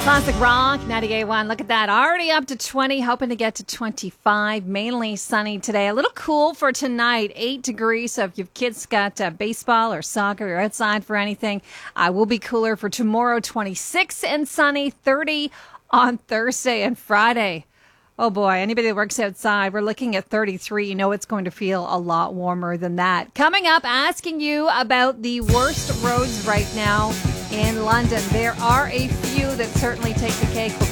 Classic Rock, 98.1. Look at that. Already up to 20, hoping to get to 25. Mainly sunny today. A little cool for tonight, 8 degrees. So if your kids got baseball or soccer or outside for anything, will be cooler for tomorrow, 26 and sunny, 30 on Thursday and Friday. Oh boy, anybody that works outside, we're looking at 33. You know it's going to feel a lot warmer than that. Coming up, asking you about the worst roads right now in London. There are a few that certainly take the cake.